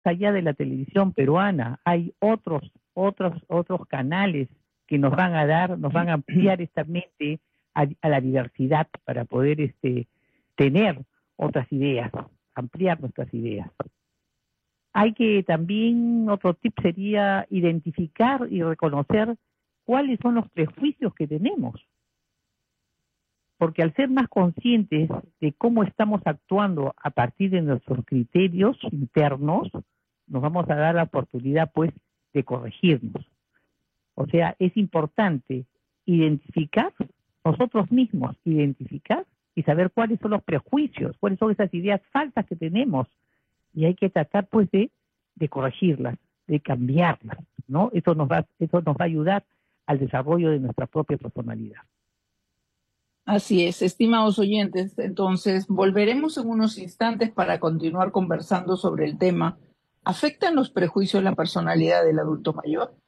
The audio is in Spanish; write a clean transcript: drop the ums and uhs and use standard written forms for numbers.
allá de la televisión peruana, hay otros canales que nos van a dar, nos van a ampliar esta mente a la diversidad para poder tener otras ideas, ampliar nuestras ideas. Hay que también, otro tip sería identificar y reconocer cuáles son los prejuicios que tenemos. Porque al ser más conscientes de cómo estamos actuando a partir de nuestros criterios internos, nos vamos a dar la oportunidad, pues, de corregirnos. O sea, es importante identificar, nosotros mismos, identificar y saber cuáles son los prejuicios, cuáles son esas ideas falsas que tenemos. Y hay que tratar, pues, de corregirlas, de cambiarlas, ¿no? Eso nos va a ayudar al desarrollo de nuestra propia personalidad. Así es, estimados oyentes, entonces volveremos en unos instantes para continuar conversando sobre el tema. ¿Afectan los prejuicios la personalidad del adulto mayor?